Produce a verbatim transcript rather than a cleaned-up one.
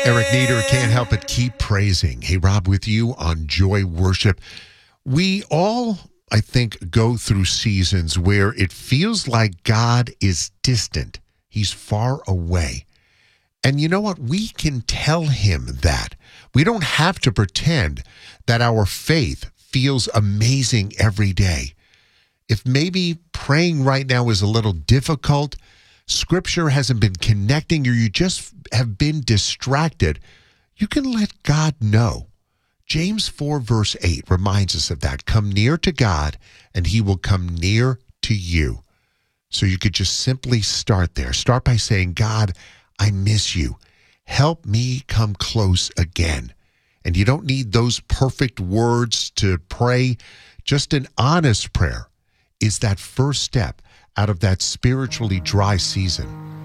Eric Nieder, can't help but keep praising. Hey, Rob, with you on Joy Worship. We all, I think, go through seasons where it feels like God is distant. He's far away. And you know what? We can tell him that. We don't have to pretend that our faith feels amazing every day. If maybe praying right now is a little difficult, Scripture hasn't been connecting, or you just have been distracted, you can let God know. James four verse eight reminds us of that. Come near to God, and he will come near to you. So you could just simply start there. Start by saying, God, I miss you. Help me come close again. And you don't need those perfect words to pray. Just an honest prayer is that first step out of that spiritually dry season.